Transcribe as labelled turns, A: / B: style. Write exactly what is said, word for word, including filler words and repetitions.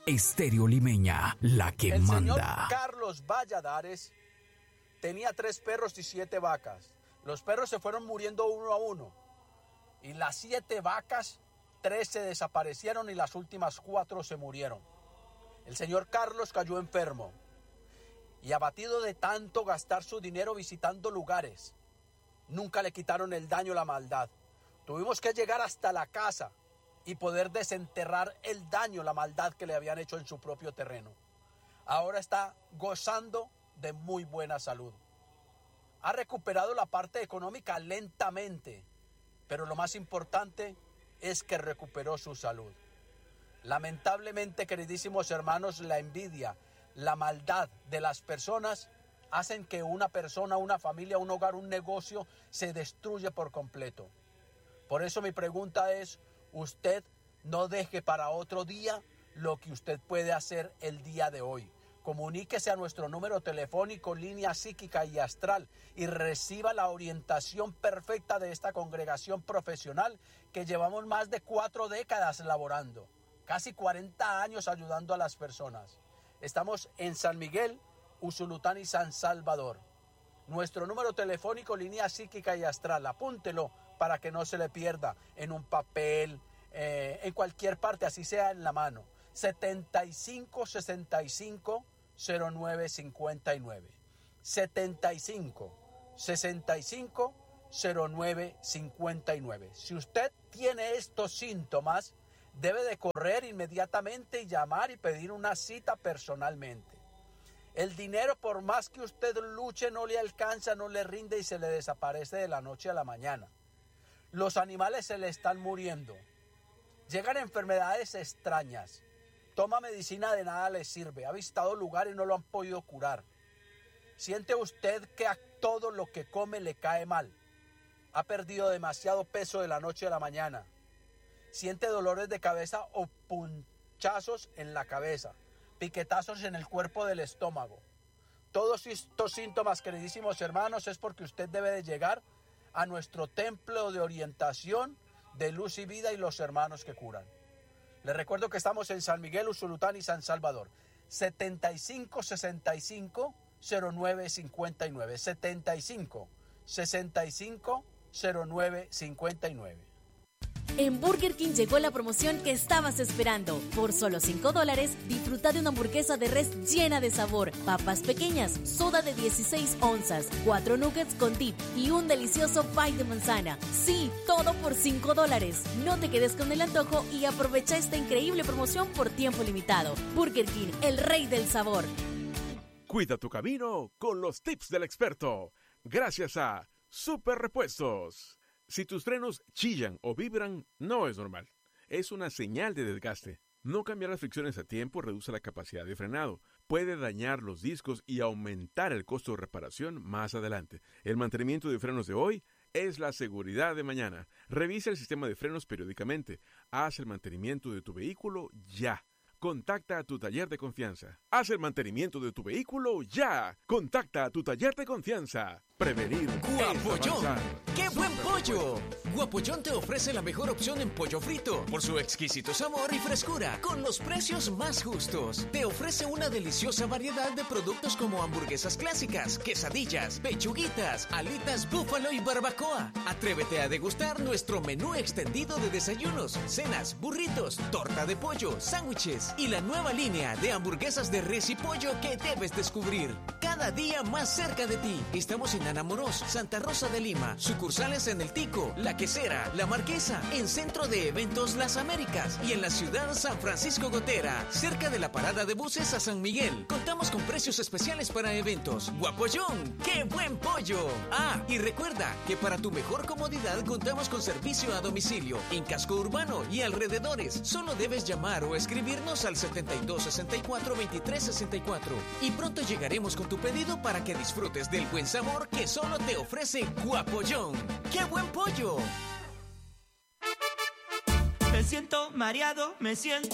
A: Estéreo Limeña, la que
B: El
A: manda.
B: señor Carlos Valladares tenía tres perros y siete vacas. Los perros se fueron muriendo uno a uno. Y las siete vacas, tres se desaparecieron y las últimas cuatro se murieron. El señor Carlos cayó enfermo. Y abatido de tanto gastar su dinero visitando lugares, nunca le quitaron el daño, la maldad. Tuvimos que llegar hasta la casa y poder desenterrar el daño, la maldad que le habían hecho en su propio terreno. Ahora está gozando de muy buena salud. Ha recuperado la parte económica lentamente, pero lo más importante es que recuperó su salud. Lamentablemente, queridísimos hermanos, la envidia, la maldad de las personas hacen que una persona, una familia, un hogar, un negocio se destruya por completo. Por eso mi pregunta es, usted no deje para otro día lo que usted puede hacer el día de hoy. Comuníquese a nuestro número telefónico, línea psíquica y astral, y reciba la orientación perfecta de esta congregación profesional que llevamos más de cuatro décadas laborando, casi cuarenta años ayudando a las personas. Estamos en San Miguel, Usulután y San Salvador. Nuestro número telefónico, línea psíquica y astral, apúntelo para que no se le pierda en un papel, eh, en cualquier parte, así sea en la mano. setenta y cinco sesenta y cinco cero nueve cincuenta y nueve. setenta y cinco sesenta y cinco cero nueve cincuenta y nueve. Si usted tiene estos síntomas, debe de correr inmediatamente y llamar y pedir una cita personalmente. El dinero, por más que usted luche, no le alcanza, no le rinde y se le desaparece de la noche a la mañana. Los animales se le están muriendo. Llegan enfermedades extrañas. Toma medicina, de nada le sirve. Ha visitado lugares y no lo han podido curar. Siente usted que a todo lo que come le cae mal. Ha perdido demasiado peso de la noche a la mañana. Siente dolores de cabeza o punchazos en la cabeza, piquetazos en el cuerpo del estómago. Todos estos síntomas, queridísimos hermanos, es porque usted debe de llegar a nuestro templo de orientación de luz y vida y los hermanos que curan. Les recuerdo que estamos en San Miguel, Usulután y San Salvador. setenta y cinco sesenta y cinco cero nueve cincuenta y nueve. setenta y cinco sesenta y cinco cero nueve cincuenta y nueve.
C: En Burger King llegó la promoción que estabas esperando. Por solo cinco dólares, disfruta de una hamburguesa de res llena de sabor, papas pequeñas, soda de dieciséis onzas, cuatro nuggets con dip y un delicioso pie de manzana. Sí, todo por cinco dólares. No te quedes con el antojo y aprovecha esta increíble promoción por tiempo limitado. Burger King, el rey del sabor.
D: Cuida tu camino con los tips del experto. Gracias a Super Repuestos. Si tus frenos chillan o vibran, no es normal. Es una señal de desgaste. No cambiar las fricciones a tiempo reduce la capacidad de frenado. Puede dañar los discos y aumentar el costo de reparación más adelante. El mantenimiento de frenos de hoy es la seguridad de mañana. Revisa el sistema de frenos periódicamente. Haz el mantenimiento de tu vehículo ya. Contacta a tu taller de confianza. Haz el mantenimiento de tu vehículo ya. Contacta a tu taller de confianza. Prevenir.
E: ¡Guapollón! ¡Qué buen pollo! Guapollón te ofrece la mejor opción en pollo frito por su exquisito sabor y frescura, con los precios más justos. Te ofrece una deliciosa variedad de productos como hamburguesas clásicas, quesadillas, pechuguitas, alitas búfalo y barbacoa. Atrévete a degustar nuestro menú extendido de desayunos, cenas, burritos, torta de pollo, sándwiches y la nueva línea de hamburguesas de res y pollo que debes descubrir. Cada día más cerca de ti. Estamos en Anamoros, Santa Rosa de Lima, sucursales en El Tico, La Quesera, La Marquesa, en Centro de Eventos Las Américas y en la ciudad San Francisco Gotera, cerca de la parada de buses a San Miguel. Contamos con precios especiales para eventos. ¡Guapollón! ¡Qué buen pollo! Ah, y recuerda que para tu mejor comodidad contamos con servicio a domicilio en casco urbano y alrededores. Solo debes llamar o escribirnos al setenta y dos sesenta y cuatro veintitrés sesenta y cuatro y pronto llegaremos con tu pedido para que disfrutes del buen sabor que solo te ofrece Guapollón. ¡Qué buen pollo!
F: Me siento mareado, me siento